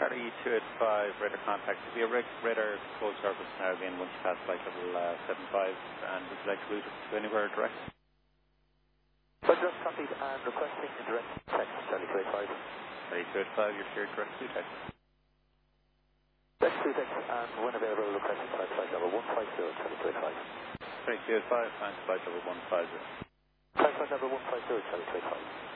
Charlie 285, radar contact. It'll be a radar closed service now again once you pass flight level 75, and would you like to route it to anywhere direct? So just copied and requesting a direct text, Charlie 285. Charlie 285, you're cleared direct to text. Direct to text, and when available, requesting flight level 150, Charlie 285. Charlie 285, and flight level 150. Flight level 150, Charlie 285.